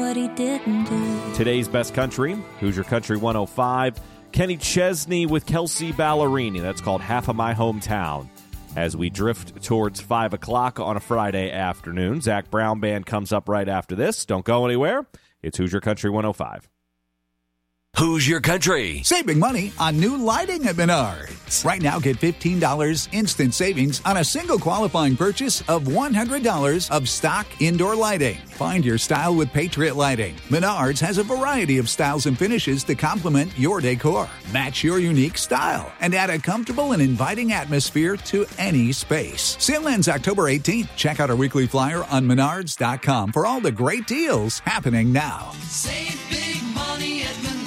what he didn't do. Today's Best Country, Hoosier Country 105. Kenny Chesney with Kelsey Ballerini. That's called Half of My Hometown. As we drift towards 5 o'clock on a Friday afternoon, Zach Brown Band comes up right after this. Don't go anywhere. It's Hoosier Country 105. Hoosier Country. Saving money on new lighting at Menards. Right now, get $15 instant savings on a single qualifying purchase of $100 of stock indoor lighting. Find your style with Patriot Lighting. Menards has a variety of styles and finishes to complement your decor. Match your unique style and add a comfortable and inviting atmosphere to any space. Sale ends October 18th. Check out our weekly flyer on Menards.com for all the great deals happening now. Save big money at Menards.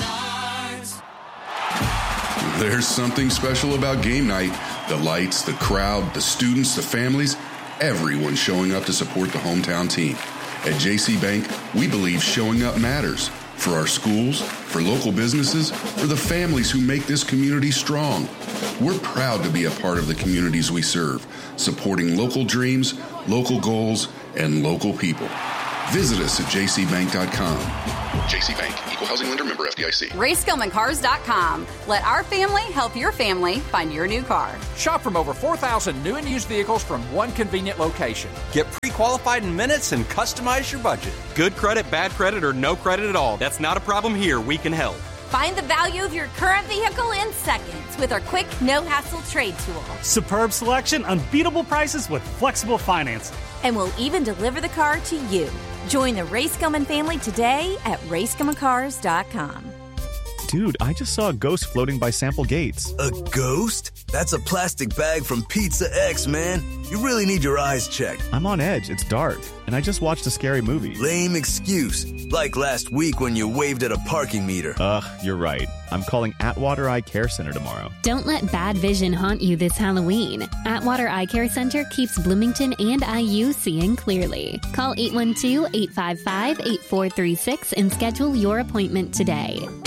There's something special about game night. The lights, the crowd, the students, the families, everyone showing up to support the hometown team. At JC Bank, we believe showing up matters. For our schools, for local businesses, for the families who make this community strong. We're proud to be a part of the communities we serve, supporting local dreams, local goals, and local people. Visit us at jcbank.com. JC Bank, Equal Housing Lender, member FDIC. RaySkillmanCars.com. Let our family help your family find your new car. Shop from over 4,000 new and used vehicles from one convenient location. Get pre-qualified in minutes and customize your budget. Good credit, bad credit, or no credit at all. That's not a problem here. We can help. Find the value of your current vehicle in seconds with our quick, no-hassle trade tool. Superb selection, unbeatable prices with flexible financing. And we'll even deliver the car to you. Join the Ray Skillman family today at RaySkillmanCars.com. Dude, I just saw a ghost floating by Sample Gates. A ghost? That's a plastic bag from Pizza X, man. You really need your eyes checked. I'm on edge. It's dark. And I just watched a scary movie. Lame excuse. Like last week when you waved at a parking meter. You're right. I'm calling Atwater Eye Care Center tomorrow. Don't let bad vision haunt you this Halloween. Atwater Eye Care Center keeps Bloomington and IU seeing clearly. Call 812-855-8436 and schedule your appointment today.